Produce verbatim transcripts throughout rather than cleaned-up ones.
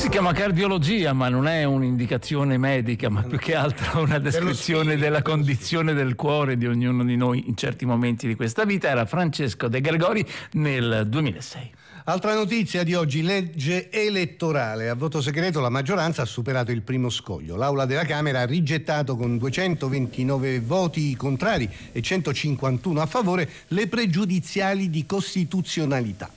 chiama cardiologia, ma non è un'indicazione medica, ma più che altro una descrizione della condizione del cuore di ognuno di noi in certi momenti di questa vita. Era Francesco De Gregori nel duemilasei. Altra notizia di oggi, legge elettorale. A voto segreto la maggioranza ha superato il primo scoglio. L'Aula della Camera ha rigettato con duecentoventinove voti contrari e centocinquantuno a favore le pregiudiziali di costituzionalità.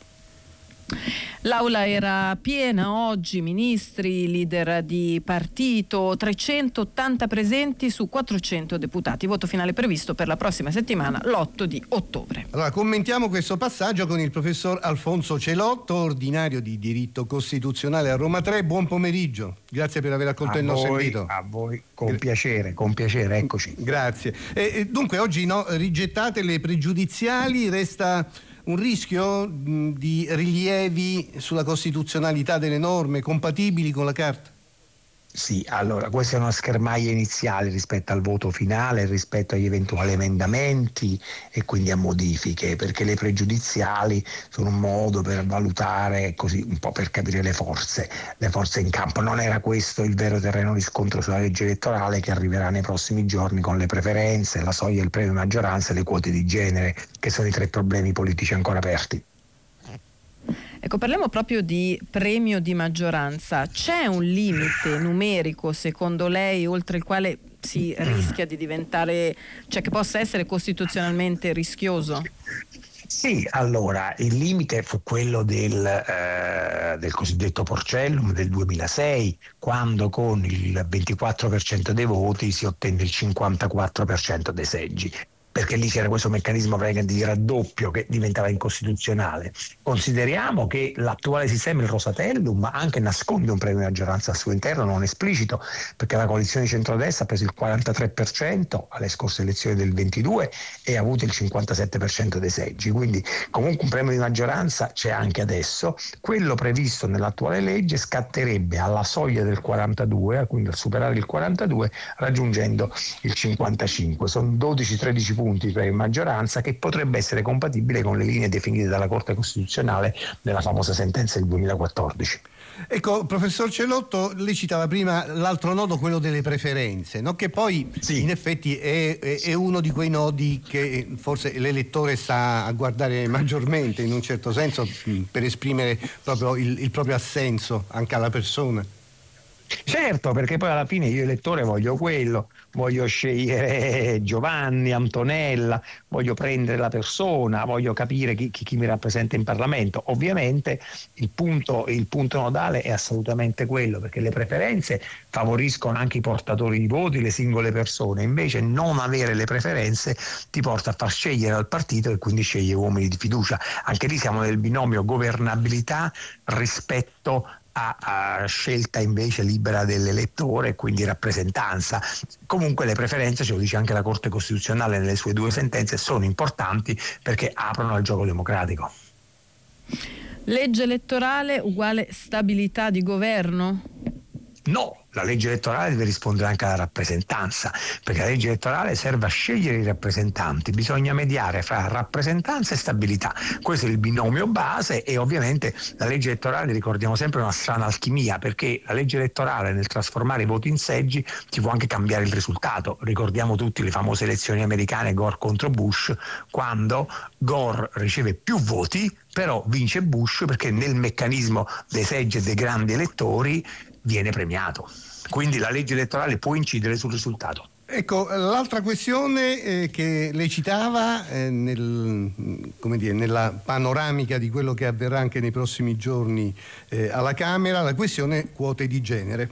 L'aula era piena oggi, ministri, leader di partito, trecentottanta presenti su quattrocento deputati. Voto finale previsto per la prossima settimana, l'otto di ottobre. Allora, commentiamo questo passaggio con il professor Alfonso Celotto, ordinario di diritto costituzionale a Roma tre. Buon pomeriggio, grazie per aver accolto a il nostro voi, invito. A voi, con piacere, con piacere, eccoci. Grazie. E, dunque, oggi no, rigettate le pregiudiziali, resta un rischio mh, di rilievi sulla costituzionalità delle norme compatibili con la Carta? Sì, allora questa è una schermaglia iniziale rispetto al voto finale, rispetto agli eventuali emendamenti e quindi a modifiche, perché le pregiudiziali sono un modo per valutare, così un po' per capire le forze, le forze in campo. Non era questo il vero terreno di scontro sulla legge elettorale che arriverà nei prossimi giorni con le preferenze, la soglia del premio maggioranza e le quote di genere, che sono i tre problemi politici ancora aperti. Ecco, parliamo proprio di premio di maggioranza. C'è un limite numerico, secondo lei, oltre il quale si rischia di diventare, cioè che possa essere costituzionalmente rischioso? Sì, allora il limite fu quello del, eh, del cosiddetto Porcellum del duemilasei, quando con il ventiquattro per cento dei voti si ottenne il cinquantaquattro per cento dei seggi, perché lì c'era questo meccanismo di raddoppio che diventava incostituzionale. Consideriamo che l'attuale sistema, il Rosatellum, anche nasconde un premio di maggioranza al suo interno, non esplicito, perché la coalizione di centrodestra ha preso il quarantatré per cento alle scorse elezioni del ventidue e ha avuto il cinquantasette per cento dei seggi, quindi comunque un premio di maggioranza c'è anche adesso. Quello previsto nell'attuale legge scatterebbe alla soglia del quarantadue, quindi al superare il quarantadue, raggiungendo il cinquantacinque. Sono dodici tredici punti per maggioranza, che potrebbe essere compatibile con le linee definite dalla Corte Costituzionale nella famosa sentenza del duemilaquattordici. Ecco, professor Celotto, lei citava prima l'altro nodo, quello delle preferenze, no? Che poi sì, in effetti è, è, è uno di quei nodi che forse l'elettore sta a guardare maggiormente, in un certo senso, per esprimere proprio il, il proprio assenso anche alla persona. Certo, perché poi alla fine io elettore voglio quello, voglio scegliere Giovanni, Antonella, voglio prendere la persona, voglio capire chi, chi, chi mi rappresenta in Parlamento. Ovviamente il punto, il punto nodale è assolutamente quello, perché le preferenze favoriscono anche i portatori di voti, le singole persone, invece non avere le preferenze ti porta a far scegliere al partito e quindi sceglie uomini di fiducia. Anche lì siamo nel binomio governabilità rispetto a, a scelta invece libera dell'elettore e quindi rappresentanza. Comunque le preferenze, ce lo dice anche la Corte Costituzionale nelle sue due sentenze, sono importanti perché aprono al gioco democratico. Legge elettorale uguale stabilità di governo? No, la legge elettorale deve rispondere anche alla rappresentanza, perché la legge elettorale serve a scegliere i rappresentanti, bisogna mediare fra rappresentanza e stabilità. Questo è il binomio base e ovviamente la legge elettorale, ricordiamo sempre, è una strana alchimia, perché la legge elettorale nel trasformare i voti in seggi ti può anche cambiare il risultato. Ricordiamo tutti le famose elezioni americane Gore contro Bush, quando Gore riceve più voti, però vince Bush perché nel meccanismo dei seggi e dei grandi elettori viene premiato. Quindi la legge elettorale può incidere sul risultato. Ecco, l'altra questione eh, che lei citava eh, nel, come dire, nella panoramica di quello che avverrà anche nei prossimi giorni eh, alla Camera, la questione quote di genere.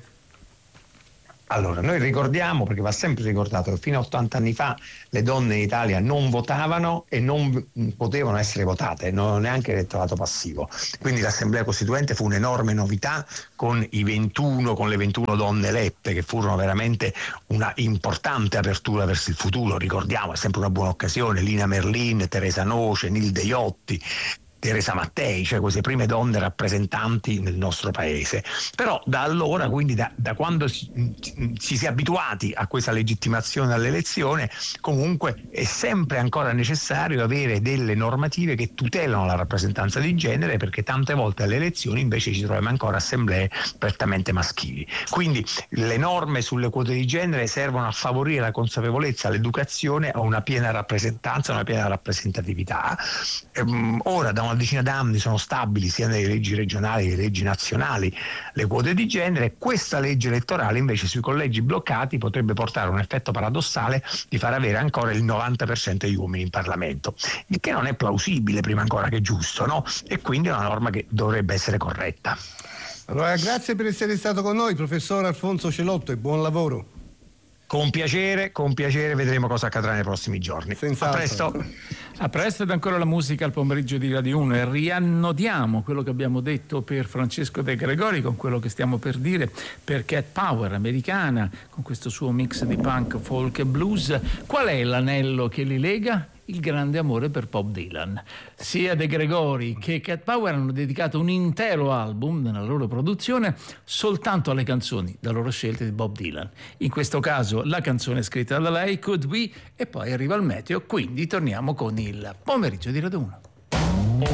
Allora, noi ricordiamo, perché va sempre ricordato, che fino a ottanta anni fa le donne in Italia non votavano e non potevano essere votate, non neanche elettorato passivo. Quindi l'Assemblea Costituente fu un'enorme novità con i ventuno, con le ventuno donne elette, che furono veramente una importante apertura verso il futuro. Ricordiamo, è sempre una buona occasione, Lina Merlin, Teresa Noce, Nilde Iotti. Teresa Mattei, cioè queste prime donne rappresentanti nel nostro paese. Però da allora, quindi da, da quando si, ci si è abituati a questa legittimazione all'elezione, comunque è sempre ancora necessario avere delle normative che tutelano la rappresentanza di genere, perché tante volte alle elezioni invece ci troviamo ancora assemblee prettamente maschili. Quindi le norme sulle quote di genere servono a favorire la consapevolezza, l'educazione a una piena rappresentanza, una piena rappresentatività. Ehm, ora da una decina d'anni sono stabili sia nelle leggi regionali che nelle leggi nazionali le quote di genere. Questa legge elettorale invece sui collegi bloccati potrebbe portare un effetto paradossale di far avere ancora il novanta per cento degli uomini in Parlamento, il che non è plausibile prima ancora che giusto, no? E quindi è una norma che dovrebbe essere corretta. Allora, grazie per essere stato con noi, professor Alfonso Celotto, e buon lavoro. Con piacere, con piacere, vedremo cosa accadrà nei prossimi giorni. Senz'altro. A presto. A presto, ed ancora la musica al pomeriggio di Radio uno, e riannodiamo quello che abbiamo detto per Francesco De Gregori con quello che stiamo per dire per Cat Power americana, con questo suo mix di punk, folk e blues. Qual è l'anello che li lega? Il grande amore per Bob Dylan. Sia De Gregori che Cat Power hanno dedicato un intero album nella loro produzione soltanto alle canzoni da loro scelte di Bob Dylan. In questo caso la canzone scritta da lei, Could We, e poi arriva il meteo, quindi torniamo con il pomeriggio di Radio uno.